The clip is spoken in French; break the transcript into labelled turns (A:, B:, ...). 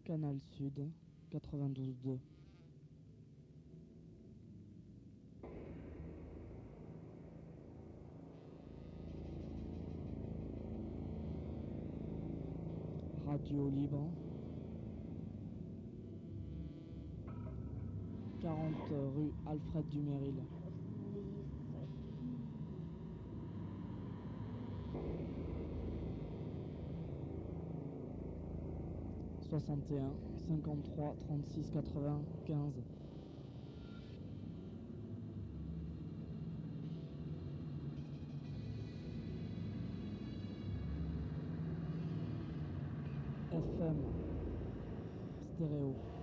A: Canal Sud 92.2. Radio Libre 40 rue Alfred Dumeril. « 61 53 36 95 » FM stéréo